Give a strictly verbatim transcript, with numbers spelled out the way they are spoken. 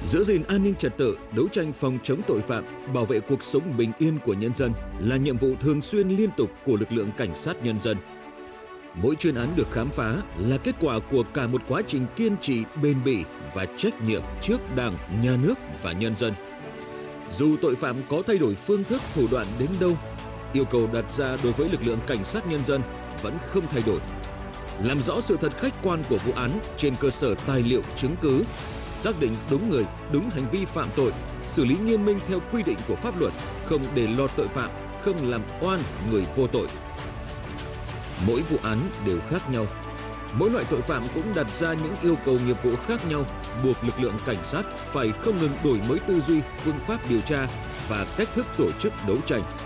Giữ gìn an ninh trật tự, đấu tranh phòng chống tội phạm, bảo vệ cuộc sống bình yên của nhân dân là nhiệm vụ thường xuyên liên tục của lực lượng cảnh sát nhân dân. Mỗi chuyên án được khám phá là kết quả của cả một quá trình kiên trì, bền bỉ và trách nhiệm trước Đảng, Nhà nước và nhân dân. Dù tội phạm có thay đổi phương thức, thủ đoạn đến đâu, yêu cầu đặt ra đối với lực lượng cảnh sát nhân dân vẫn không thay đổi. Làm rõ sự thật khách quan của vụ án trên cơ sở tài liệu chứng cứ, xác định đúng người, đúng hành vi phạm tội, xử lý nghiêm minh theo quy định của pháp luật, không để lọt tội phạm, không làm oan người vô tội. Mỗi vụ án đều khác nhau. Mỗi loại tội phạm cũng đặt ra những yêu cầu nghiệp vụ khác nhau, buộc lực lượng cảnh sát phải không ngừng đổi mới tư duy, phương pháp điều tra và cách thức tổ chức đấu tranh.